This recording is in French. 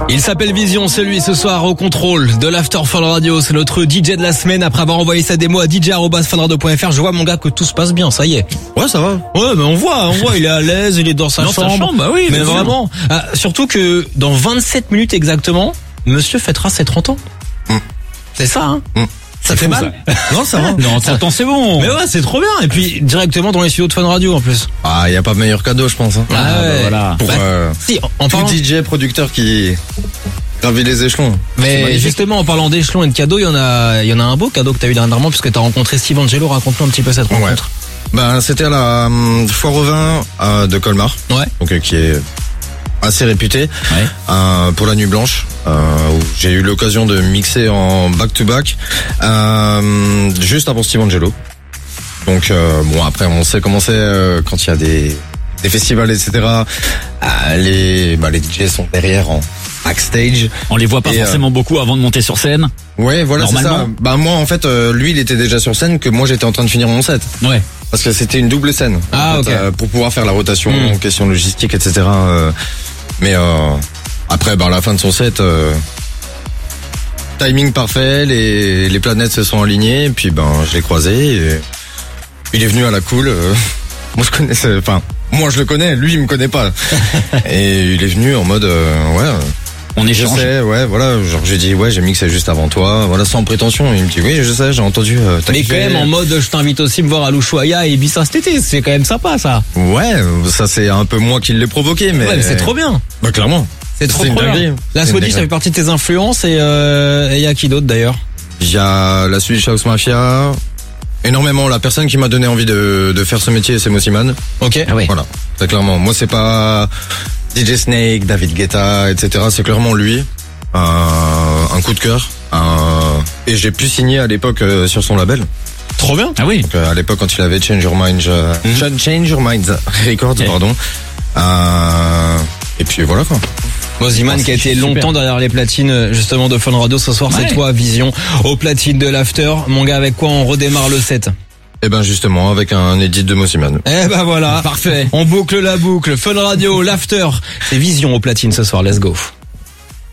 Il s'appelle Vision, c'est lui ce soir au contrôle de l'After Fun Radio. C'est notre DJ de la semaine après avoir envoyé sa démo à dj@funradio.fr. Je vois mon gars que tout se passe bien, ça y est. Ouais, ça va. Ouais, mais on voit, il est à l'aise, il est dans sa chambre. Bah oui, mais vraiment. Surtout que dans 27 minutes exactement, monsieur fêtera ses 30 ans. C'est ça, hein. Ça fait mal? Non, ça va. Non, 30 ans c'est bon. Mais ouais, c'est trop bien. Et puis directement dans les studios de Fun Radio en plus. Ah, y a pas meilleur cadeau, je pense. Hein. Voilà. Pour si, en tout parlant... DJ producteur qui gravit les échelons. Mais justement, en parlant d'échelons et de cadeaux, il y en a un beau cadeau que t'as eu dernièrement puisque t'as rencontré Steve Angelo. Raconte-nous un petit peu cette rencontre. Ben, c'était à la foire au vin de Colmar. Ouais. Donc qui est assez réputé pour la nuit blanche, où j'ai eu l'occasion de mixer en back-to-back juste avant Steve Angelo. Donc bon, après on sait comment c'est quand il y a des festivals, etc. Les DJ sont derrière en backstage. On les voit pas forcément beaucoup avant de monter sur scène. Ouais, voilà, c'est ça. Bah moi en fait, lui il était déjà sur scène que moi j'étais en train de finir mon set. Ouais. Parce que c'était une double scène. Pour pouvoir faire la rotation, question logistique, etc. Mais après, à la fin de son set, timing parfait, les planètes se sont alignées, et puis je l'ai croisé. Et il est venu à la cool. Moi je connaissais, moi je le connais, lui il me connaît pas. Et il est venu en mode on échange. Je sais, genre j'ai dit j'ai mixé juste avant toi, sans prétention. Il me dit oui, je sais, j'ai entendu. Mais quand même en mode je t'invite aussi à me voir à l'Ushuaïa et Ibiza cet été, c'est quand même sympa ça. Ouais, ça c'est un peu moi qui l'ai provoqué, mais c'est trop bien. Bah clairement. C'est trop bien. La Swedish, ça fait partie de tes influences et y a qui d'autre d'ailleurs? Il y a la Swedish House Mafia. Énormément, la personne qui m'a donné envie de faire ce métier, c'est Mossiman. Ok. Ah oui. Voilà. Très clairement. Moi, c'est pas DJ Snake, David Guetta, etc. C'est clairement lui. Un coup de cœur. Et j'ai pu signer à l'époque sur son label. Trop bien. Ah oui. Donc, à l'époque, quand il avait Change Your Minds Records, pardon. Et puis voilà quoi. Moziman qui a été longtemps derrière les platines justement de Fun Radio. Ce soir c'est toi Vision aux platines de l'After. Mon gars, avec quoi on redémarre le set? Eh ben justement avec un edit de Mossiman. Eh ben voilà, parfait. On boucle la boucle. Fun Radio, l'After, c'est Vision aux platines ce soir. Let's go.